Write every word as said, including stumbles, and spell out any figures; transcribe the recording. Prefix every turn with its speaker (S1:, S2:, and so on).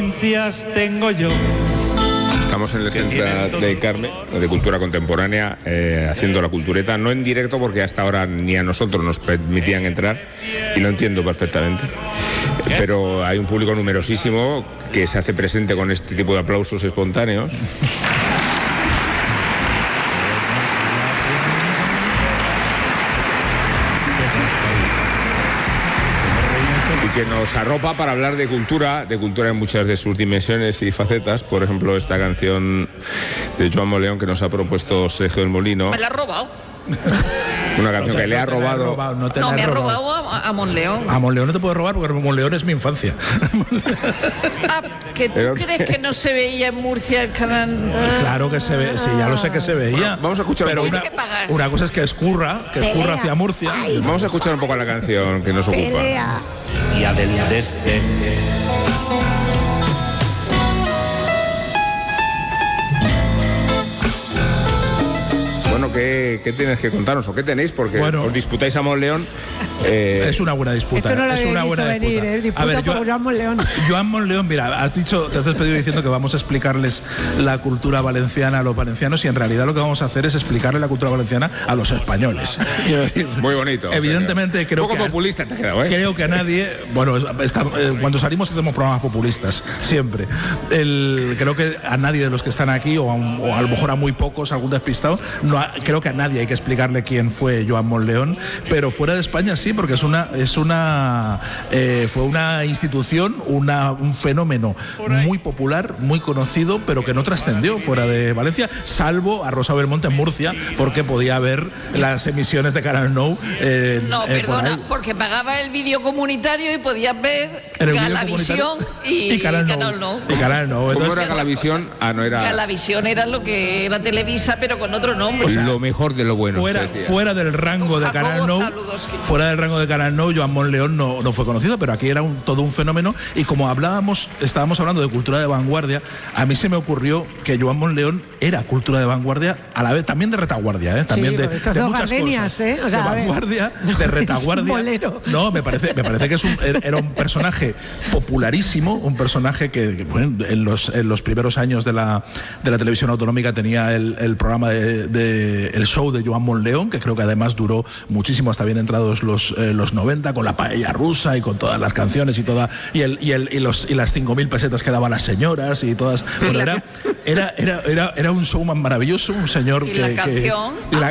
S1: provincias tengo yo.
S2: Estamos en el Centro de Carme, de Cultura Contemporánea, eh, haciendo la cultureta, no en directo porque hasta ahora ni a nosotros nos permitían entrar, y lo entiendo perfectamente. Pero hay un público numerosísimo que se hace presente con este tipo de aplausos espontáneos. Que nos arropa para hablar de cultura, de cultura en muchas de sus dimensiones y facetas. Por ejemplo, esta canción de Joan Monleón que nos ha propuesto Sergio del Molino.
S3: Me la ha robado.
S2: Una canción no te, que le ha
S4: no
S2: robado.
S4: robado no, te
S3: no me ha
S4: robado,
S3: robado a, a Monleón.
S4: A Monleón no te puedo robar porque Monleón es mi infancia.
S3: Ah, que tú Pero, crees que no se veía en Murcia el canal.
S4: Claro que se ve, sí, ya lo sé que se veía.
S2: Bueno, vamos a escuchar
S4: Pero
S2: un
S4: una, una cosa es que escurra, que escurra hacia Murcia.
S2: Ay, vamos a escuchar un poco la canción que nos ocupa.
S1: Pelea. Y a del este.
S2: Bueno, ¿qué, ¿qué tienes que contarnos o qué tenéis? Porque
S4: bueno,
S2: os disputáis a Monleón. Eh...
S4: Es una buena disputa.
S5: Esto no lo
S4: es una buena
S5: venir,
S4: disputa.
S5: ¿eh? Disputa
S4: a ver,
S5: por
S4: Joan,
S5: Joan Monleón.
S4: Joan Monleón, mira, has dicho, te has despedido diciendo que vamos a explicarles la cultura valenciana a los valencianos y en realidad lo que vamos a hacer es explicarle la cultura valenciana a los españoles.
S2: Muy bonito.
S4: Evidentemente creo
S2: un poco
S4: que
S2: populista te ha quedado, ¿eh?
S4: Creo que a nadie, bueno, está, eh, cuando salimos hacemos programas populistas, siempre. El, creo que a nadie de los que están aquí, o a, o a lo mejor a muy pocos, algún despistado, no ha, creo que a nadie hay que explicarle quién fue Joan Monleón, pero fuera de España sí, porque es una, es una, eh, fue una institución, una, un fenómeno muy popular, muy conocido, pero que no trascendió fuera de Valencia, salvo a Rosa Belmonte en Murcia, porque podía ver las emisiones de Canal Nou. Eh,
S3: no,
S4: eh,
S3: perdona, por porque pagaba el vídeo comunitario y podías ver Galavisión y,
S4: y Canal Nou.
S3: Canal Nou.
S4: Y Canal Nou.
S2: ¿Cómo
S4: Entonces,
S2: era Galavisión? Ah, no era.
S3: Galavisión era lo que era Televisa, pero con otro nombre.
S2: O sea, lo mejor de lo bueno.
S4: Fuera, fuera del rango de Canal Nou, fuera del rango de Canal Nou, Joan Monleón no, no fue conocido, pero aquí era un, todo un fenómeno. Y como hablábamos, estábamos hablando de cultura de vanguardia, a mí se me ocurrió que Joan Monleón era cultura de vanguardia, a la vez también de retaguardia, ¿eh? También
S5: sí,
S4: de, de muchas
S5: gardenias,
S4: cosas.
S5: ¿eh? O sea,
S4: de vanguardia, de retaguardia. No, me parece, me parece que es un, era un personaje popularísimo, un personaje que, que bueno, en los en los primeros años de la de la televisión autonómica tenía el, el programa de, de el show de Joan Monleón, que creo que además duró muchísimo hasta bien entrados los eh, los noventa, con la paella rusa y con todas las canciones y toda y el y el y los y las cinco mil pesetas que daban las señoras y todas. Bueno, era, era era era era un showman maravilloso, un señor
S3: y
S4: que
S3: la canción
S4: que, y la,